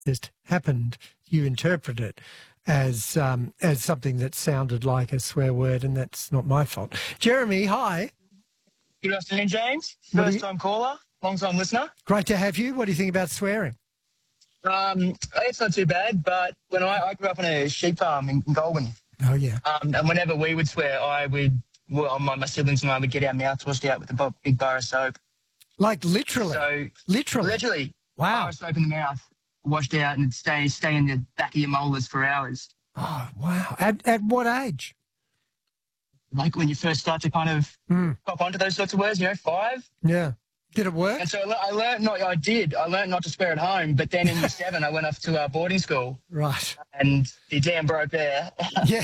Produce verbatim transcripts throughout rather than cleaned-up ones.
just happened, you interpret it as um, as something that sounded like a swear word, and that's not my fault. Jeremy, hi. Good afternoon, James. What do First you- time caller, long time listener. Great to have you. What do you think about swearing? Um, it's not too bad, but when I, I grew up on a sheep farm in, in Goulburn, Oh, yeah. um, and whenever we would swear, I would, well, my, my siblings and I would get our mouths washed out with a bo- big bar of soap. Like literally? So Literally? literally, Wow. bar of soap in the mouth, washed out, and it'd stay stay in the back of your molars for hours. Oh, wow. At, at what age? Like when you first start to kind of Mm. pop onto those sorts of words, you know, five. Yeah. Did it work? And so I le- I learned not, I did, I learned not to swear at home, but then in year seven, I went off to uh, boarding school. Right. And the dam broke there. Yeah.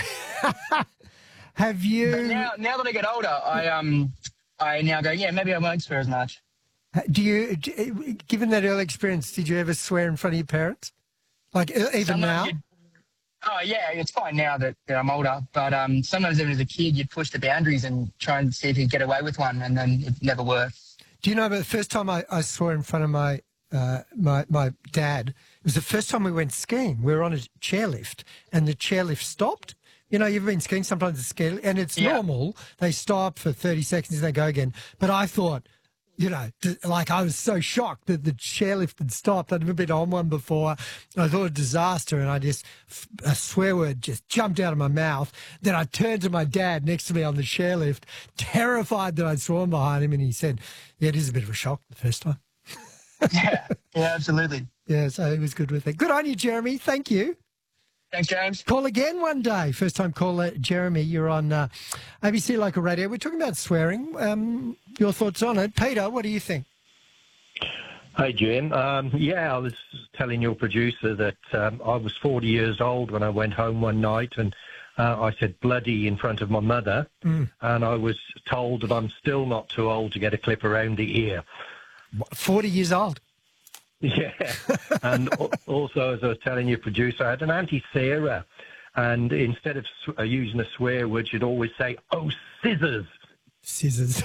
Have you... But now, now that I get older, I um, I now go, yeah, maybe I won't swear as much. Do you, do- given that early experience, did you ever swear in front of your parents? Like e- even Sometimes now? you'd- Oh yeah, it's fine now that, that I'm older. But um, sometimes even as a kid, you'd push the boundaries and try and see if you'd get away with one, and then it never worked. Do you know, but the first time I, I swore in front of my, uh, my my dad, it was the first time we went skiing. We were on a chairlift, and the chairlift stopped. You know, you've been skiing, sometimes it's scary, and it's Yeah. normal. They stop for thirty seconds, they go again. But I thought, you know, th- like I was so shocked that the chairlift had stopped. I'd never been on one before. I thought a disaster, and I just, a swear word just jumped out of my mouth. Then I turned to my dad next to me on the chairlift, terrified that I'd sworn behind him, and he said, yeah, it is a bit of a shock the first time. yeah, yeah, absolutely. Yeah, so he was good with it. Good on you, Jeremy. Thank you. Thanks, James. Call again one day. First time caller, Jeremy. You're on uh, A B C Local Radio. We're talking about swearing. Um, your thoughts on it. Peter, what do you think? Hey, Jim. Um, yeah, I was telling your producer that um, I was forty years old when I went home one night and uh, I said bloody in front of my mother, Mm. and I was told that I'm still not too old to get a clip around the ear. forty years old. Yeah. And al- also, as I was telling your producer, I had an Auntie Sarah, and instead of sw- uh, using a swear word, she'd always say, oh, scissors, Scissors.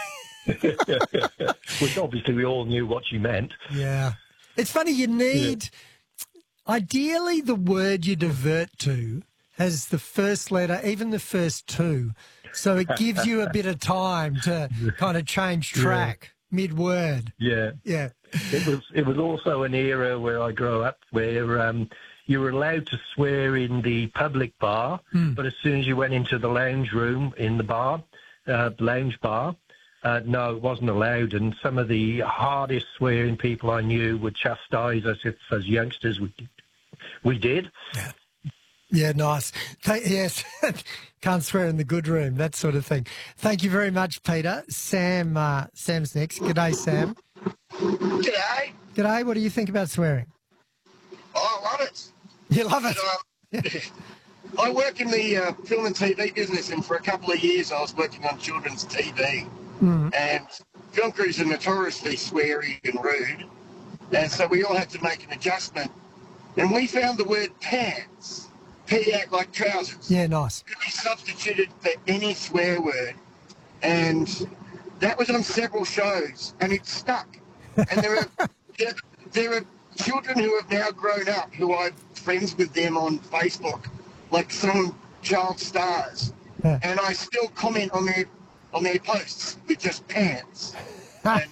which obviously we all knew what she meant. Yeah. It's funny, you need, ideally, the word you divert to has the first letter, even the first two. So it gives you a bit of time to kind of change track mid-word. Yeah. Yeah. It was it was also an era where I grew up where um, you were allowed to swear in the public bar, Mm. but as soon as you went into the lounge room in the bar, uh, lounge bar, uh, no, it wasn't allowed. And some of the hardest swearing people I knew would chastise us if, as youngsters, we we did. Yeah, nice. Th- yes, can't swear in the good room, that sort of thing. Thank you very much, Peter. Sam, uh, Sam's next. G'day, Sam. G'day. G'day, what do you think about swearing? Oh, I love it. You love it? But, um, I work in the uh, film and T V business, and for a couple of years I was working on children's T V. Mm. And film crews are notoriously sweary and rude, and so we all had to make an adjustment. And we found the word pants, P out like trousers, Yeah, nice. could be substituted for any swear word. And that was on several shows, and it stuck. And there are there, there are children who have now grown up who I'm friends with them on Facebook, like some child stars, Yeah. and I still comment on their on their posts with just pants. And,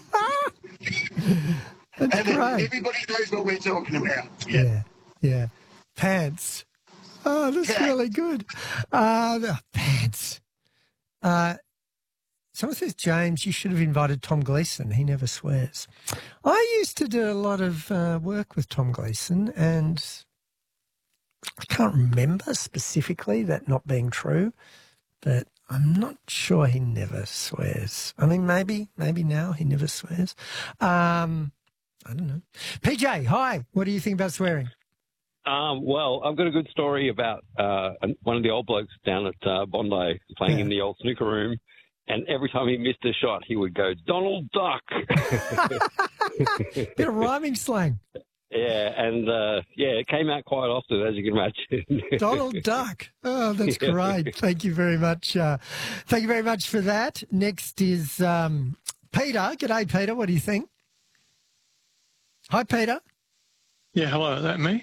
That's and great. everybody knows what we're talking about. Yeah, yeah. Pants. Oh, that's Yeah. really good. Uh, the- pants. Uh, someone says, James, you should have invited Tom Gleeson. He never swears. I used to do a lot of uh, work with Tom Gleeson, and I can't remember specifically that not being true, but I'm not sure he never swears. I mean, maybe, maybe now he never swears. Um, I don't know. P J, hi. What do you think about swearing? Um, well, I've got a good story about uh, one of the old blokes down at uh, Bondi playing Yeah. in the old snooker room, and every time he missed a shot, he would go, Donald Duck. Bit of rhyming slang. Yeah, and uh, yeah, it came out quite often, as you can imagine. Donald Duck. Oh, that's great. Thank you very much. Uh, thank you very much for that. Next is um, Peter. G'day, Peter. What do you think? Hi, Peter. Yeah, hello, is that me?